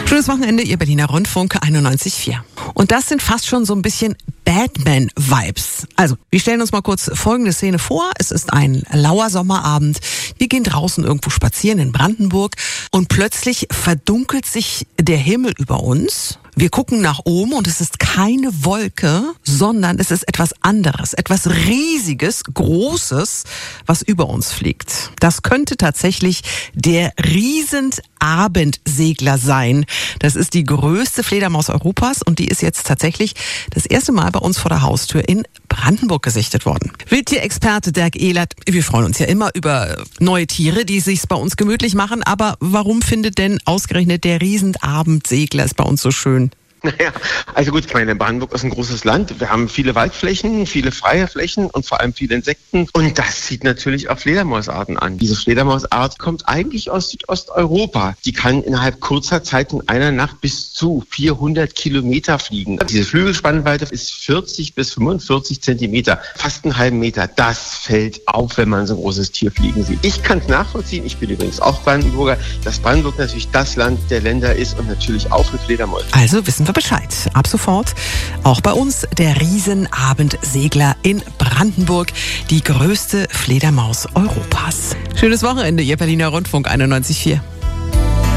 Schönes Wochenende, Ihr Berliner Rundfunk 91,4. Und das sind fast schon so ein bisschen Batman-Vibes. Also, wir stellen uns mal kurz folgende Szene vor. Es ist ein lauer Sommerabend. Wir gehen draußen irgendwo spazieren in Brandenburg und plötzlich verdunkelt sich der Himmel über uns. Wir gucken nach oben und es ist keine Wolke, sondern es ist etwas anderes, etwas Riesiges, Großes, was über uns fliegt. Das könnte tatsächlich der Riesenabendsegler sein. Das ist die größte Fledermaus Europas und die ist jetzt tatsächlich das erste Mal bei uns vor der Haustür in Brandenburg gesichtet worden. Wildtierexperte Dirk Ehlert, wir freuen uns ja immer über neue Tiere, die sich's bei uns gemütlich machen, aber warum findet denn ausgerechnet der Riesenabendsegler es bei uns so schön? Naja, also gut, ich meine, Brandenburg ist ein großes Land. Wir haben viele Waldflächen, viele freie Flächen und vor allem viele Insekten. Und das zieht natürlich auch Fledermausarten an. Diese Fledermausart kommt eigentlich aus Südosteuropa. Die kann innerhalb kurzer Zeit in einer Nacht bis zu 400 Kilometer fliegen. Diese Flügelspannweite ist 40 bis 45 Zentimeter, fast einen halben Meter. Das fällt auf, wenn man so ein großes Tier fliegen sieht. Ich kann es nachvollziehen. Ich bin übrigens auch Brandenburger, dass Brandenburg natürlich das Land der Länder ist und natürlich auch für Fledermäuse. Also wissen wir Bescheid. Ab sofort auch bei uns der Riesenabendsegler in Brandenburg, die größte Fledermaus Europas. Schönes Wochenende, Ihr Berliner Rundfunk 91,4.